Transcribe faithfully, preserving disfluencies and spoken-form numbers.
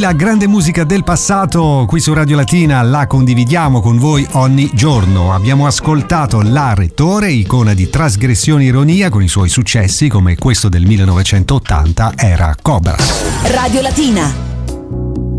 la grande musica del passato qui su Radio Latina la condividiamo con voi ogni giorno. Abbiamo ascoltato La Rettore, icona di trasgressione e ironia, con i suoi successi come questo del millenovecentottanta, Era Cobra. Radio Latina.